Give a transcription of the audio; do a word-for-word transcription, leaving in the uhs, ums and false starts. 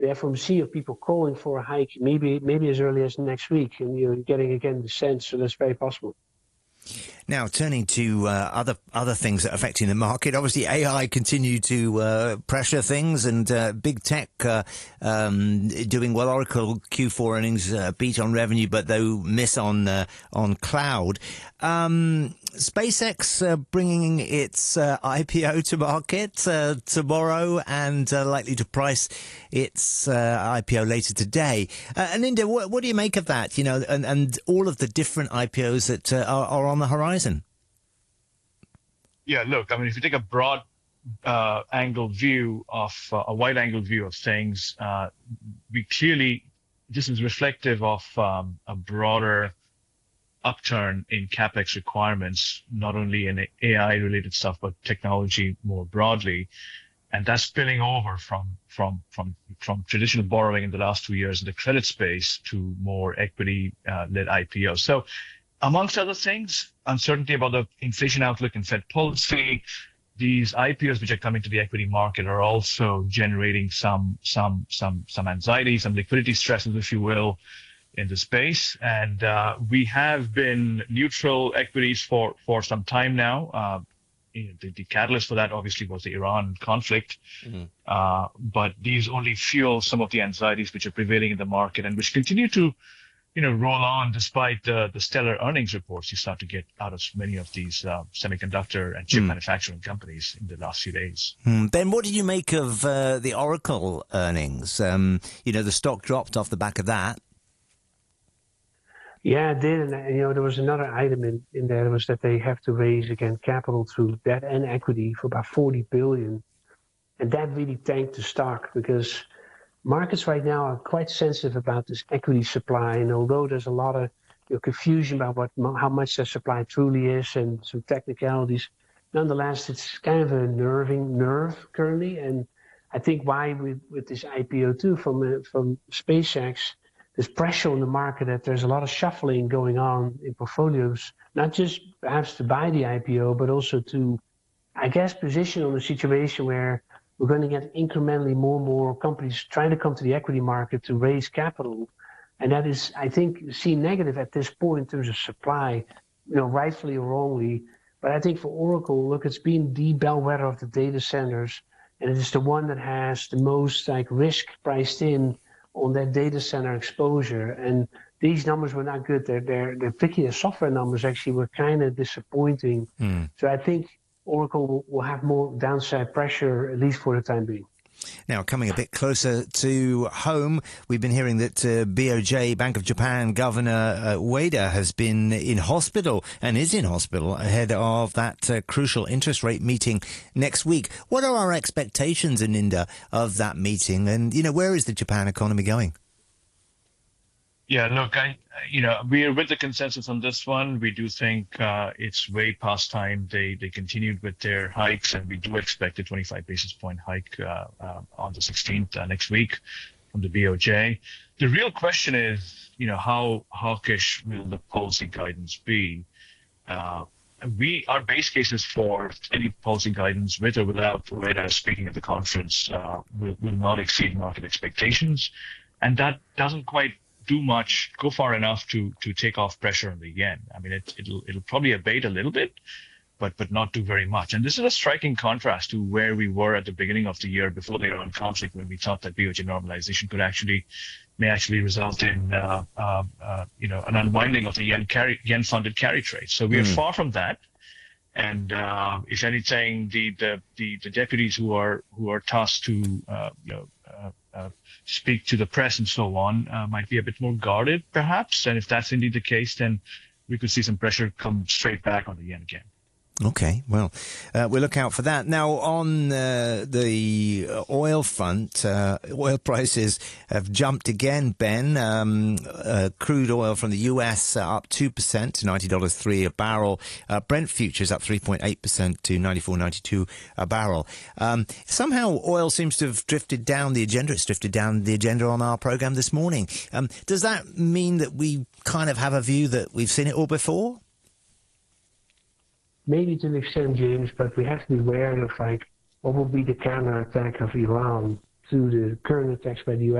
the F O M C of people calling for a hike, maybe maybe as early as next week, and you're getting again the sense. So that's very possible. Now, turning to uh, other other things that are affecting the market, obviously A I continue to uh, pressure things, and uh, big tech uh, um, doing well. Oracle Q four earnings uh, beat on revenue, but though miss on uh, on cloud. Um, SpaceX uh, bringing its uh, I P O to market uh, tomorrow, and uh, likely to price its uh, I P O later today. Uh, and Inder, what, what do you make of that? You know, and, and all of the different I P Os that uh, are, are on the horizon. Yeah, look, I mean, if you take a broad uh, angle view of uh, a wide angle view of things, uh, we clearly this is reflective of um, a broader upturn in CapEx requirements, not only in A I related stuff, but technology more broadly. And that's spilling over from, from, from, from traditional borrowing in the last two years in the credit space to more equity uh, led I P Os. So amongst other things, uncertainty about the inflation outlook and Fed policy, these I P Os which are coming to the equity market are also generating some, some, some, some anxiety, some liquidity stresses, if you will, in the space. And uh, we have been neutral equities for, for some time now. Uh, you know, the, the catalyst for that obviously was the Iran conflict. Mm-hmm. Uh, but these only fuel some of the anxieties which are prevailing in the market and which continue to, you know, roll on despite uh, the stellar earnings reports you start to get out of many of these uh, semiconductor and chip mm. manufacturing companies in the last few days. Mm. Ben, what did you make of uh, the Oracle earnings? Um, you know, the stock dropped off the back of that. Yeah, it did. And, you know, there was another item in, in there was that they have to raise, again, capital through debt and equity for about forty billion dollars. And that really tanked the stock because markets right now are quite sensitive about this equity supply. And although there's a lot of you know, confusion about what how much that supply truly is and some technicalities, nonetheless, it's kind of a nerving nerve currently. And I think why with, with this I P O too from, uh, from SpaceX, there's pressure on the market that there's a lot of shuffling going on in portfolios, not just perhaps to buy the I P O, but also to, I guess, position on a situation where we're going to get incrementally more and more companies trying to come to the equity market to raise capital. And that is, I think, seen negative at this point in terms of supply, you know, rightfully or wrongly. But I think for Oracle, look, it's been the bellwether of the data centers, and it is the one that has the most like risk priced in on that data center exposure. And these numbers were not good. They're, they're, they're particularly the software numbers actually were kind of disappointing. Mm. So I think Oracle will have more downside pressure, at least for the time being. Now, coming a bit closer to home, we've been hearing that uh, B O J, Bank of Japan Governor uh, Ueda has been in hospital and is in hospital ahead of that uh, crucial interest rate meeting next week. What are our expectations, Inder, of that meeting? And, you know, where is the Japan economy going? Yeah, look, I, you know, we are with the consensus on this one. We do think uh, it's way past time. They they continued with their hikes, and we do expect a twenty-five basis point hike uh, uh, on the sixteenth uh, next week from the B O J. The real question is, you know, how hawkish will the policy guidance be? Uh, we our base cases for any policy guidance, with or without Ueda speaking at the conference, uh, will, will not exceed market expectations, and that doesn't quite do much, go far enough to to take off pressure on the yen. I mean, it, it'll it'll probably abate a little bit, but but not do very much. And this is a striking contrast to where we were at the beginning of the year before the Iran conflict, when we thought that B O J normalization could actually may actually result in uh, uh, uh, you know an unwinding of the yen carry yen funded carry trade. So we are mm. far from that. And uh, if anything, the, the the the deputies who are who are tasked to uh, you know uh, uh, speak to the press and so on uh, might be a bit more guarded, perhaps. And if that's indeed the case, then we could see some pressure come straight back on the yen again. Okay, well, uh, we'll look out for that. Now, on uh, the oil front, uh, oil prices have jumped again, Ben. Um, uh, crude oil from the U S uh, up two percent to ninety dollars and three cents a barrel. Uh, Brent futures up three point eight percent to ninety-four dollars and ninety-two cents a barrel. Um, somehow oil seems to have drifted down the agenda. It's drifted down the agenda on our program this morning. Um, does that mean that we kind of have a view that we've seen it all before? Maybe to an extent, James, but we have to be aware of like what will be the counterattack of Iran. to the current attacks by the U S